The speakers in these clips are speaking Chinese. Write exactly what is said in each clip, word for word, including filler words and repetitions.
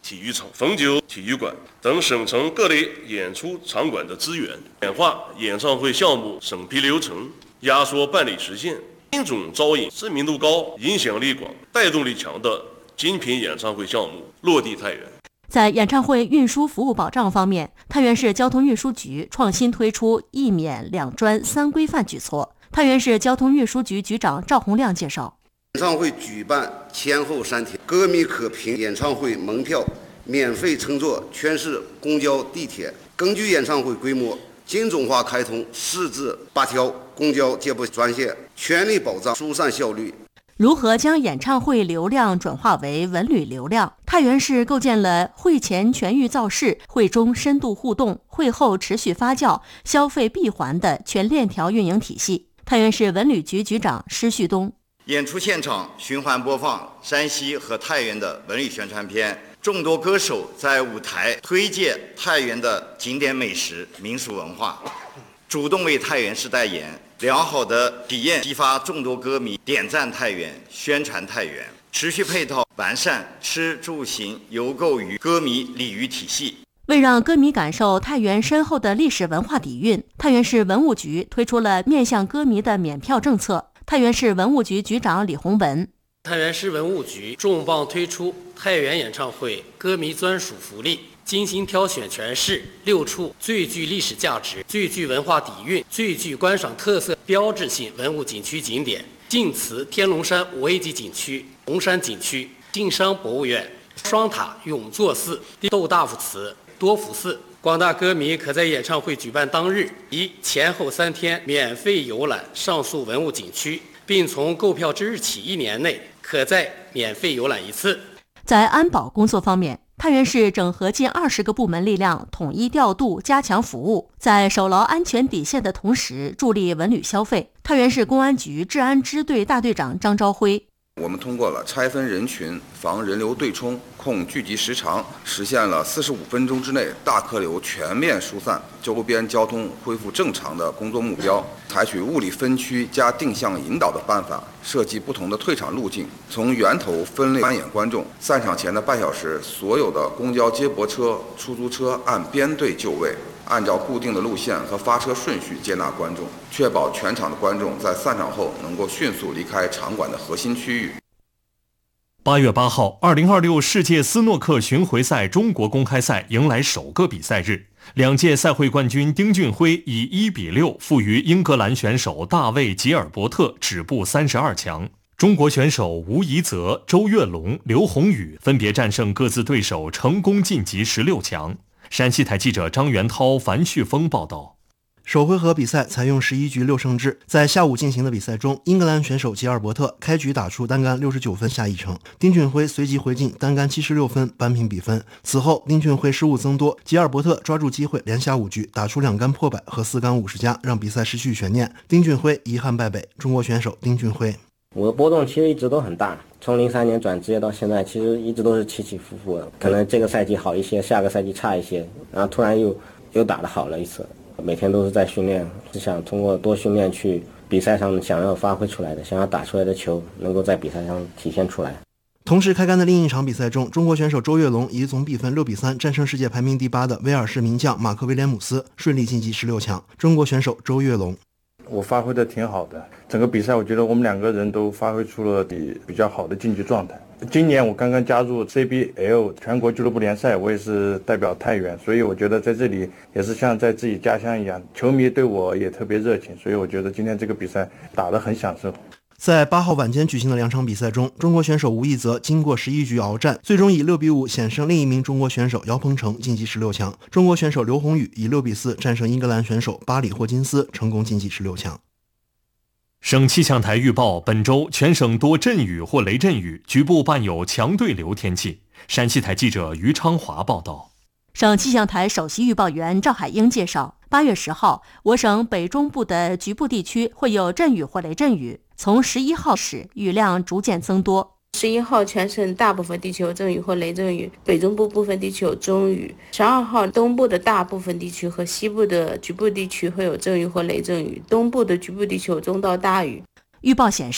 体育场、汾酒体育馆等省城各类演出场馆的资源，简化演唱会项目审批流程，压缩办理时限，精准招引知名度高、影响力广、带动力强的精品演唱会项目落地太原。 在演唱会运输服务保障方面，太原市交通运输局创新推出一免两专三规范举措。太原市交通运输局局长赵洪亮介绍， 演唱会举办前后三天，歌迷可凭演唱会门票免费乘坐全市公交、地铁，根据演唱会规模精准化开通四至八条公交接驳专线，全力保障疏散效率。 如何将演唱会流量转化为文旅流量？太原市构建了会前全域造势、会中深度互动、会后持续发酵、消费闭环的全链条运营体系。太原市文旅局局长施旭东， 演出现场循环播放山西和太原的文旅宣传片，众多歌手在舞台推介太原的景点美食、民俗文化，主动为太原市代言，良好的体验激发众多歌迷点赞太原、宣传太原，持续配套完善吃住行游购娱歌迷礼娱体系。 为让歌迷感受太原深厚的历史文化底蕴，太原市文物局推出了面向歌迷的免票政策。太原市文物局局长李洪文， 太原市文物局重磅推出太原演唱会歌迷专属福利，精心挑选全市六处最具历史价值、最具文化底蕴、最具观赏特色标志性文物景区景点，晋祠天龙山五 A 级景区、龙山景区、晋商博物院、双塔永作寺、窦大夫祠、多福寺。广大歌迷可在演唱会举办当日及前后三天免费游览上述文物景区，并从购票之日起一年内可再免费游览一次。 在安保工作方面，太原市整合近二十个部门力量，统一调度，加强服务，在守牢安全底线的同时，助力文旅消费。太原市公安局治安支队大队长张昭辉， 我们通过了拆分人群、防人流对冲、控聚集时长，实现了四十五分钟之内大客流全面疏散、周边交通恢复正常的工作目标。采取物理分区加定向引导的办法，设计不同的退场路径，从源头分类扮演观众。散场前的半小时，所有的公交接驳车、出租车按编队就位，按照固定的路线和发车顺序接纳观众，确保全场的观众在散场后能够迅速离开场馆的核心区域。 八月八号，二零二六世界斯诺克巡回赛中国公开赛迎来首个比赛日，两届赛会冠军丁俊晖以一比六负于英格兰选手大卫·吉尔伯特，止步三十二强。中国选手吴怡泽、周跃龙、刘宏宇分别战胜各自对手，成功晋级十六强。山西台记者张元涛、樊旭峰报道。 首回合比赛采用十一局六胜制，在下午进行的比赛中，英格兰选手吉尔伯特开局打出单杆六十九分下一城，丁俊晖随即回敬单杆七十六分扳平比分。此后丁俊晖失误增多，吉尔伯特抓住机会连下五局打出两杆破百和四杆五十加，让比赛失去悬念。丁俊晖遗憾败北。中国选手丁俊晖， 我的波动其实一直都很大，从零三年转职业到现在，其实一直都是起起伏伏的，可能这个赛季好一些，下个赛季差一些，然后突然又又打得好了一次。每天都是在训练，是想通过多训练去比赛上想要发挥出来的，想要打出来的球能够在比赛上体现出来。 同时开杆的另一场比赛中，中国选手周跃龙以总比分六比三战胜世界排名第八的威尔士名将马克威廉姆斯，顺利晋级十六强。中国选手周跃龙， 我发挥的挺好的，整个比赛我觉得我们两个人都发挥出了比比较好的竞技状态。今年我刚刚加入 C B L 全国俱乐部联赛，我也是代表太原，所以我觉得在这里也是像在自己家乡一样，球迷对我也特别热情，所以我觉得今天这个比赛打得很享受。 在八号晚间举行的两场比赛中，中国选手吴怡泽经过十一局鏖战，最终以六比五险胜另一名中国选手姚鹏程晋级十六强。中国选手刘宏宇以六比四战胜英格兰选手巴里霍金斯，成功晋级十六强。 省气象台预报，本周全省多阵雨或雷阵雨，局部伴有强对流天气。山西台记者于昌华报道。 省气象台首席预报员赵海英介绍，八月十号，我省北中部的局部地区会有阵雨或雷阵雨，从十一号始，雨量逐渐增多。 十一号全省大部分地区有阵雨或雷阵雨，北中部部分地区有中雨。十二号东部的大部分地区和西部的局部地区会有阵雨或雷阵雨，东部的局部地区有中到大雨。 预报显示，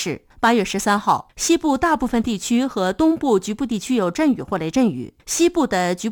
八月十三号，西部大部分地区和东部局部地区有阵雨或雷阵雨，西部的局